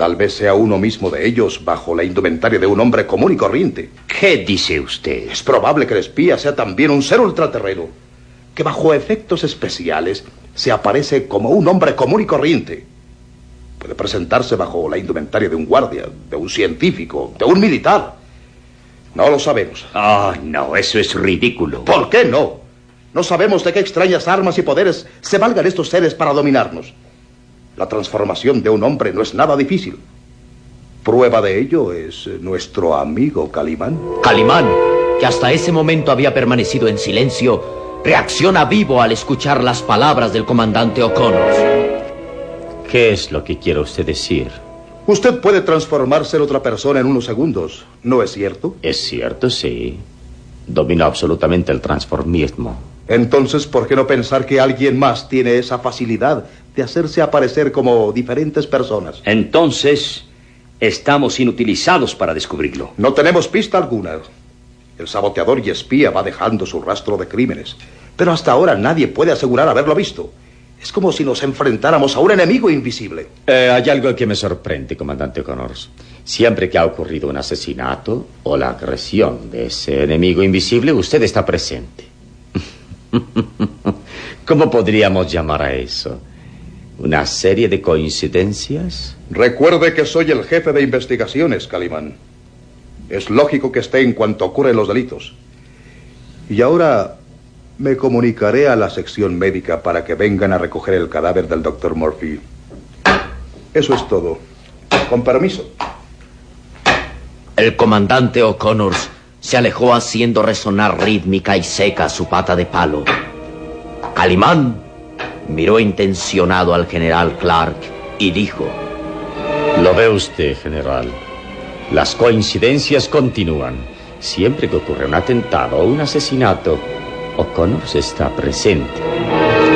Tal vez sea uno mismo de ellos bajo la indumentaria de un hombre común y corriente. ¿Qué dice usted? Es probable que el espía sea también un ser ultraterreno, que bajo efectos especiales se aparece como un hombre común y corriente. Puede presentarse bajo la indumentaria de un guardia, de un científico, de un militar. No lo sabemos. Oh, no, eso es ridículo. ¿Por qué no? No sabemos de qué extrañas armas y poderes se valgan estos seres para dominarnos. La transformación de un hombre no es nada difícil. Prueba de ello es nuestro amigo Calimán. Calimán, que hasta ese momento había permanecido en silencio, reacciona vivo al escuchar las palabras del comandante O'Connor. ¿Qué es lo que quiere usted decir? Usted puede transformarse en otra persona en unos segundos, ¿no es cierto? Es cierto, sí. Domino absolutamente el transformismo. Entonces, ¿por qué no pensar que alguien más tiene esa facilidad de hacerse aparecer como diferentes personas? Entonces, estamos inutilizados para descubrirlo. No tenemos pista alguna. El saboteador y espía va dejando su rastro de crímenes, pero hasta ahora nadie puede asegurar haberlo visto. Es como si nos enfrentáramos a un enemigo invisible. Hay algo que me sorprende, comandante O'Connor. Siempre que ha ocurrido un asesinato o la agresión de ese enemigo invisible, usted está presente. ¿Cómo podríamos llamar a eso? ¿Una serie de coincidencias? Recuerde que soy el jefe de investigaciones, Calimán. Es lógico que esté en cuanto ocurren los delitos. Y ahora me comunicaré a la sección médica para que vengan a recoger el cadáver del Dr. Murphy. Eso es todo. Con permiso. El comandante O'Connor se alejó haciendo resonar rítmica y seca su pata de palo. Calimán miró intencionado al general Clark y dijo: Lo ve usted, general. Las coincidencias continúan. Siempre que ocurre un atentado o un asesinato, O'Connor está presente.